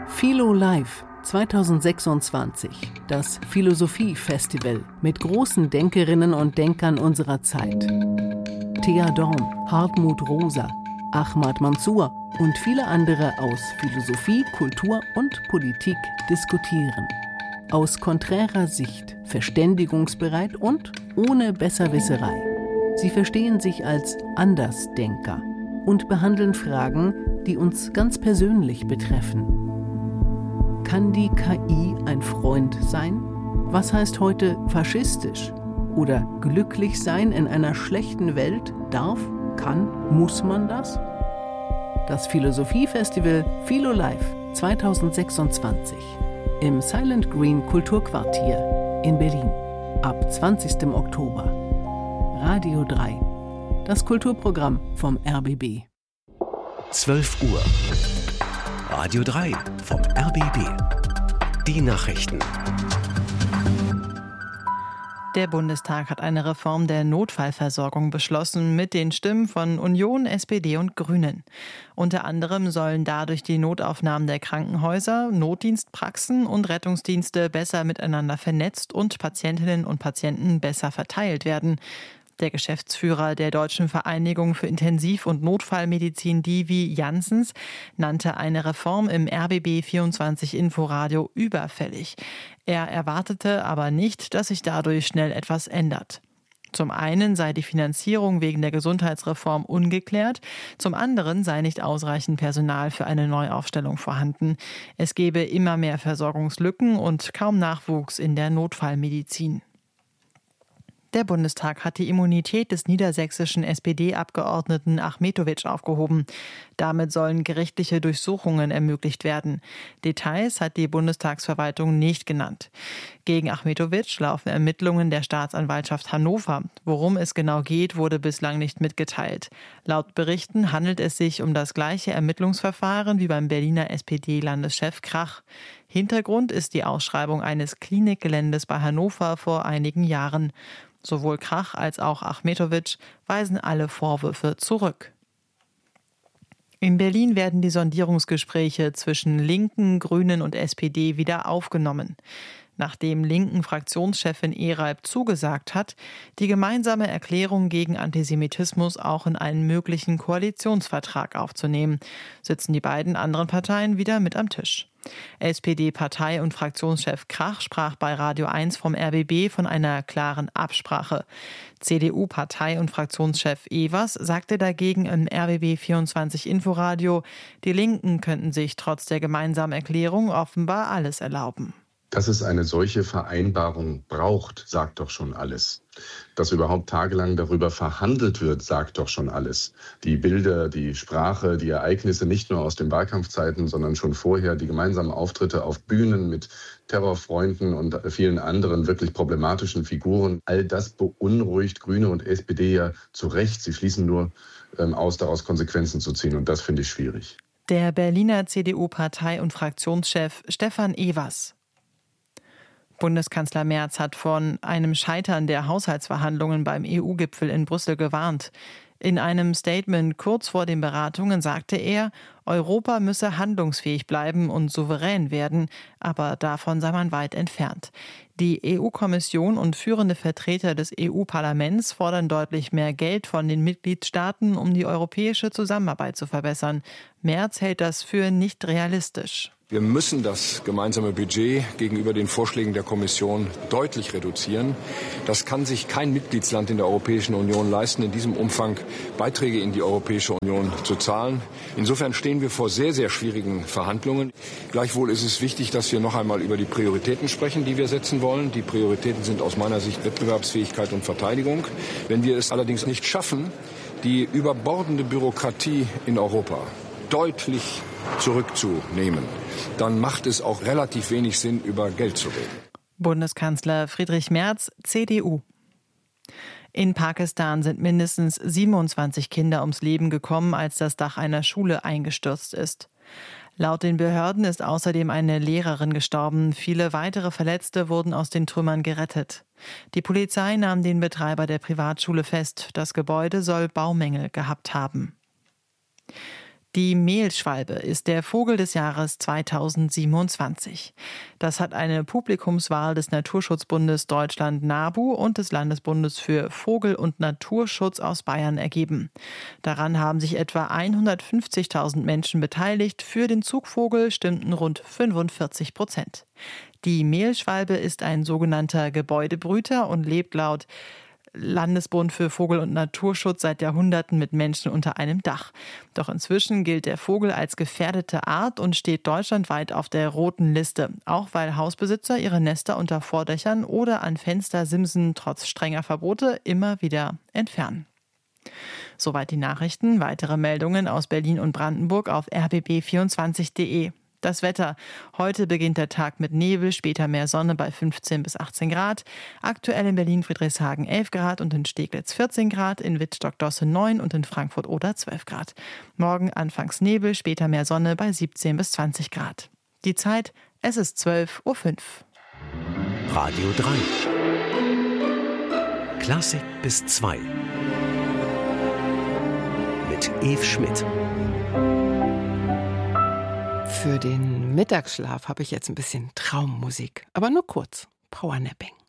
Philo Live 2026, das Philosophie-Festival mit großen Denkerinnen und Denkern unserer Zeit. Thea Dorn, Hartmut Rosa, Ahmad Mansour und viele andere aus Philosophie, Kultur und Politik diskutieren. Aus konträrer Sicht, verständigungsbereit und ohne Besserwisserei. Sie verstehen sich als Andersdenker und behandeln Fragen, die uns ganz persönlich betreffen. Kann die KI ein Freund sein? Was heißt heute faschistisch? Oder glücklich sein in einer schlechten Welt? Darf, kann, muss man das? Das Philosophie-Festival Philo Live 2026 im Silent Green Kulturquartier in Berlin ab 20. Oktober. Radio 3, das Kulturprogramm vom RBB. 12 Uhr. Radio 3 vom RBB. Die Nachrichten. Der Bundestag hat eine Reform der Notfallversorgung beschlossen mit den Stimmen von Union, SPD und Grünen. Unter anderem sollen dadurch die Notaufnahmen der Krankenhäuser, Notdienstpraxen und Rettungsdienste besser miteinander vernetzt und Patientinnen und Patienten besser verteilt werden. Der Geschäftsführer der Deutschen Vereinigung für Intensiv- und Notfallmedizin, Divi Janssens, nannte eine Reform im RBB 24 Inforadio überfällig. Er erwartete aber nicht, dass sich dadurch schnell etwas ändert. Zum einen sei die Finanzierung wegen der Gesundheitsreform ungeklärt, zum anderen sei nicht ausreichend Personal für eine Neuaufstellung vorhanden. Es gebe immer mehr Versorgungslücken und kaum Nachwuchs in der Notfallmedizin. Der Bundestag hat die Immunität des niedersächsischen SPD-Abgeordneten Achmetović aufgehoben. Damit sollen gerichtliche Durchsuchungen ermöglicht werden. Details hat die Bundestagsverwaltung nicht genannt. Gegen Achmetović laufen Ermittlungen der Staatsanwaltschaft Hannover. Worum es genau geht, wurde bislang nicht mitgeteilt. Laut Berichten handelt es sich um das gleiche Ermittlungsverfahren wie beim Berliner SPD-Landeschef Krach. Hintergrund ist die Ausschreibung eines Klinikgeländes bei Hannover vor einigen Jahren. Sowohl Krach als auch Achmetović weisen alle Vorwürfe zurück. In Berlin werden die Sondierungsgespräche zwischen Linken, Grünen und SPD wieder aufgenommen. Nachdem linken Fraktionschefin Ehreib zugesagt hat, die gemeinsame Erklärung gegen Antisemitismus auch in einen möglichen Koalitionsvertrag aufzunehmen, sitzen die beiden anderen Parteien wieder mit am Tisch. SPD-Partei- und Fraktionschef Krach sprach bei Radio 1 vom RBB von einer klaren Absprache. CDU-Partei- und Fraktionschef Evers sagte dagegen im RBB 24 Inforadio, die Linken könnten sich trotz der gemeinsamen Erklärung offenbar alles erlauben. Dass es eine solche Vereinbarung braucht, sagt doch schon alles. Dass überhaupt tagelang darüber verhandelt wird, sagt doch schon alles. Die Bilder, die Sprache, die Ereignisse nicht nur aus den Wahlkampfzeiten, sondern schon vorher, die gemeinsamen Auftritte auf Bühnen mit Terrorfreunden und vielen anderen wirklich problematischen Figuren. All das beunruhigt Grüne und SPD ja zu Recht. Sie schließen nur aus, daraus Konsequenzen zu ziehen. Und das finde ich schwierig. Der Berliner CDU-Partei- und Fraktionschef Stefan Evers. Bundeskanzler Merz hat von einem Scheitern der Haushaltsverhandlungen beim EU-Gipfel in Brüssel gewarnt. In einem Statement kurz vor den Beratungen sagte er, Europa müsse handlungsfähig bleiben und souverän werden, aber davon sei man weit entfernt. Die EU-Kommission und führende Vertreter des EU-Parlaments fordern deutlich mehr Geld von den Mitgliedstaaten, um die europäische Zusammenarbeit zu verbessern. Merz hält das für nicht realistisch. Wir müssen das gemeinsame Budget gegenüber den Vorschlägen der Kommission deutlich reduzieren. Das kann sich kein Mitgliedsland in der Europäischen Union leisten, in diesem Umfang Beiträge in die Europäische Union zu zahlen. Insofern stehen wir vor sehr, sehr schwierigen Verhandlungen. Gleichwohl ist es wichtig, dass wir noch einmal über die Prioritäten sprechen, die wir setzen wollen. Die Prioritäten sind aus meiner Sicht Wettbewerbsfähigkeit und Verteidigung. Wenn wir es allerdings nicht schaffen, die überbordende Bürokratie in Europa deutlich zurückzunehmen, dann macht es auch relativ wenig Sinn, über Geld zu reden. Bundeskanzler Friedrich Merz, CDU. In Pakistan sind mindestens 27 Kinder ums Leben gekommen, als das Dach einer Schule eingestürzt ist. Laut den Behörden ist außerdem eine Lehrerin gestorben. Viele weitere Verletzte wurden aus den Trümmern gerettet. Die Polizei nahm den Betreiber der Privatschule fest. Das Gebäude soll Baumängel gehabt haben. Die Mehlschwalbe ist der Vogel des Jahres 2027. Das hat eine Publikumswahl des Naturschutzbundes Deutschland NABU und des Landesbundes für Vogel- und Naturschutz aus Bayern ergeben. Daran haben sich etwa 150.000 Menschen beteiligt. Für den Zugvogel stimmten rund 45%. Die Mehlschwalbe ist ein sogenannter Gebäudebrüter und lebt laut Landesbund für Vogel- und Naturschutz seit Jahrhunderten mit Menschen unter einem Dach. Doch inzwischen gilt der Vogel als gefährdete Art und steht deutschlandweit auf der roten Liste, auch weil Hausbesitzer ihre Nester unter Vordächern oder an Fenstersimsen trotz strenger Verbote immer wieder entfernen. Soweit die Nachrichten. Weitere Meldungen aus Berlin und Brandenburg auf rbb24.de. Das Wetter. Heute beginnt der Tag mit Nebel, später mehr Sonne bei 15 bis 18 Grad. Aktuell in Berlin-Friedrichshagen 11 Grad und in Steglitz 14 Grad, in Wittstock-Dosse 9 und in Frankfurt-Oder 12 Grad. Morgen anfangs Nebel, später mehr Sonne bei 17 bis 20 Grad. Die Zeit, es ist 12:05 Uhr. Radio 3. Klassik bis 2. Mit Eve Schmidt. Für den Mittagsschlaf habe ich jetzt ein bisschen Traummusik, aber nur kurz. Powernapping.